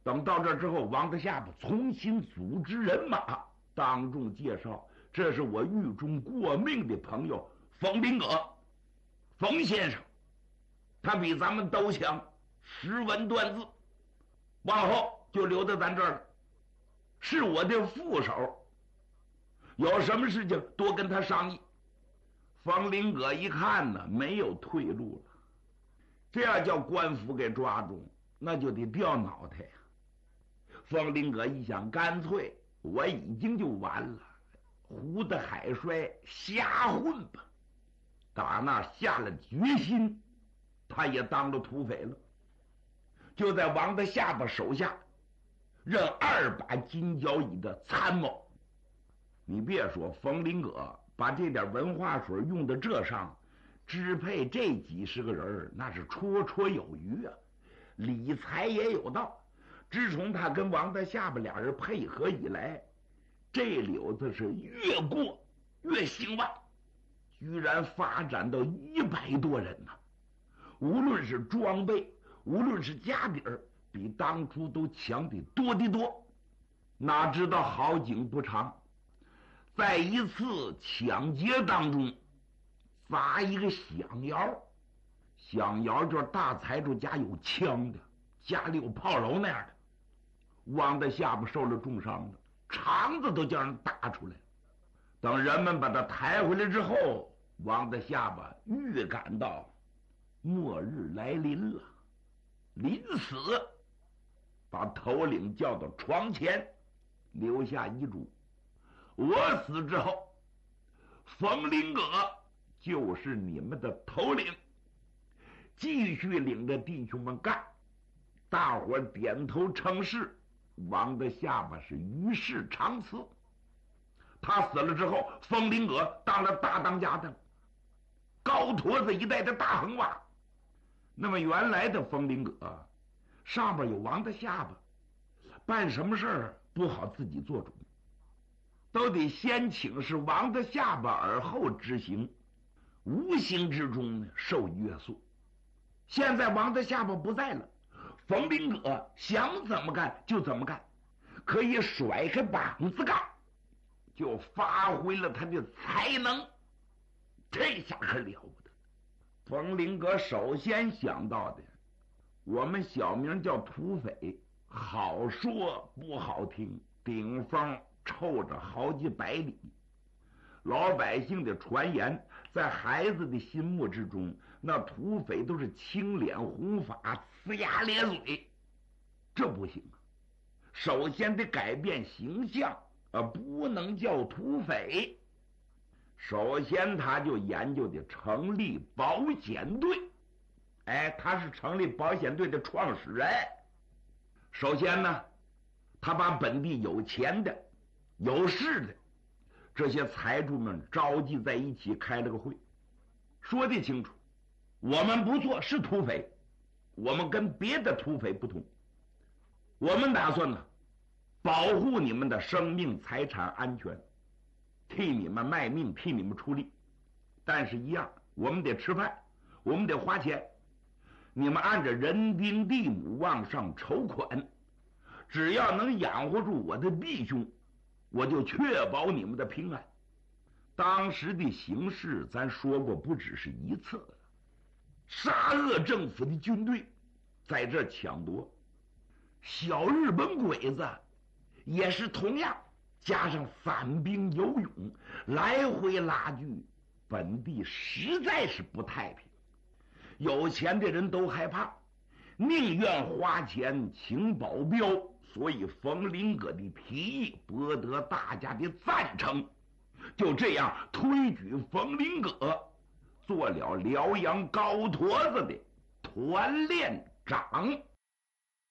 等到这之后，王德下巴重新组织人马，当众介绍，这是我狱中过命的朋友冯林阁，冯先生，他比咱们都强，识文断字，往后就留在咱这儿了，是我的副手，有什么事情多跟他商议。冯林阁一看呢，没有退路了，这要叫官府给抓住，那就得掉脑袋呀。冯林阁一想，干脆我已经就完了，胡的海帅瞎混吧。打那下了决心，他也当了土匪了，就在王德下巴手下任2把金交椅的参谋。你别说，冯林阁把这点文化水用到这上，支配这几十个人那是绰绰有余啊，理财也有道。自从他跟王德下巴俩人配合以来，这柳子是越过越兴旺，居然发展到100多人呢。无论是装备，无论是家底儿，比当初都强得多得多。哪知道好景不长，在一次抢劫当中砸一个响窑，响窑就是大财主家有枪的，家里有炮楼那样的。王德下巴受了重伤了，肠子都叫人打出来。等人们把他抬回来之后，王德下巴预感到末日来临了，临死把头领叫到床前，留下遗嘱：我死之后，冯林阁就是你们的头领，继续领着弟兄们干。大伙点头称是。王德下巴是于世长辞。他死了之后，冯林阁当了大当家的高坨子一代的大横娃。那么原来的冯林阁上边有王德下巴，办什么事儿不好自己做主，都得先请示王德下巴，而后执行，无形之中呢受约束。现在王德下巴不在了，冯林阁想怎么干就怎么干，可以甩开膀子干，就发挥了他的才能。这下可了不得。冯林阁首先想到的，我们小名叫土匪，好说不好听，顶风臭着好几百里。老百姓的传言，在孩子的心目之中，那土匪都是青脸红发，呲牙咧嘴，这不行啊！首先得改变形象，不能叫土匪。首先他就研究的成立保险队，他是成立保险队的创始人。首先呢，他把本地有钱的、有势的这些财主们召集在一起，开了个会，说得清楚，我们不做是土匪，我们跟别的土匪不同，我们打算呢保护你们的生命财产安全，替你们卖命，替你们出力，但是一样，我们得吃饭，我们得花钱，你们按着人丁地亩往上筹款，只要能养活住我的弟兄，我就确保你们的平安。当时的形势咱说过不只是一次了，沙俄政府的军队在这抢夺，小日本鬼子也是同样，加上散兵游勇，来回拉锯，本地实在是不太平。有钱的人都害怕，宁愿花钱请保镖，所以冯林阁的提议博得大家的赞成，就这样推举冯林阁做了辽阳高坨子的团练长。